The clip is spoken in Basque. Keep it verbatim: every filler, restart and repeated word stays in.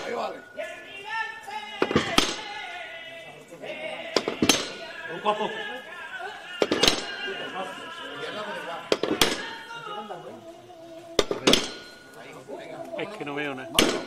vale. Poco a poco. Es que no veo nada.